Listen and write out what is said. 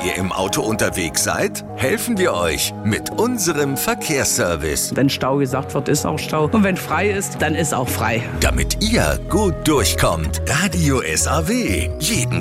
ihr im Auto unterwegs seid, helfen wir euch mit unserem Verkehrsservice. Wenn Stau gesagt wird, ist auch Stau. Und wenn frei ist, dann ist auch frei. Damit ihr gut durchkommt. Radio SAW. Jeden